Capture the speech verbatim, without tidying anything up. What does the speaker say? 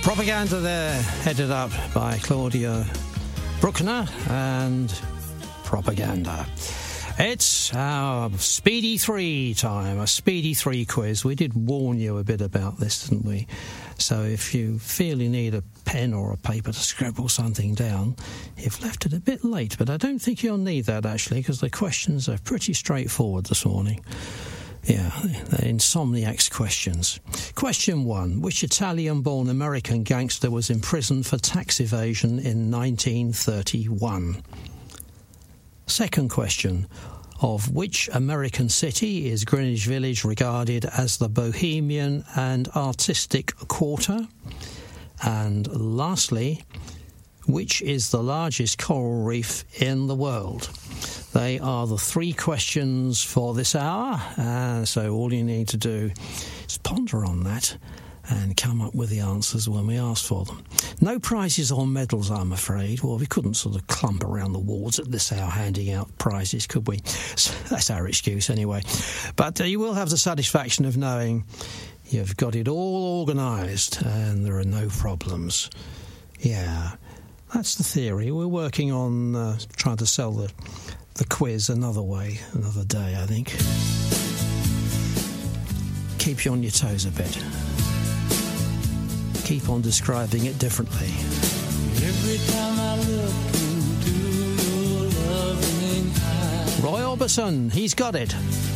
Propaganda there, headed up by Claudia Bruckner and Propaganda. It's our Speedy three time, a Speedy three quiz. We did warn you a bit about this, didn't we? So if you feel you need a pen or a paper to scribble something down, you've left it a bit late, but I don't think you'll need that, actually, because the questions are pretty straightforward this morning. Yeah, they're Insomniac's questions. Question one. Which Italian-born American gangster was imprisoned for tax evasion in nineteen thirty-one? Second question. Of which American city is Greenwich Village regarded as the bohemian and artistic quarter? And lastly, which is the largest coral reef in the world? They are the three questions for this hour, uh, so all you need to do is ponder on that and come up with the answers when we ask for them. No prizes or medals, I'm afraid. Well, we couldn't sort of clump around the wards at this hour handing out prizes, could we? So that's our excuse anyway. But uh, you will have the satisfaction of knowing you've got it all organised and there are no problems. Yeah, that's the theory. We're working on uh, trying to sell the... the quiz another way, another day, I think. Keep you on your toes a bit. Keep on describing it differently. Every time I look into your loving eyes. Roy Orbison, he's got it.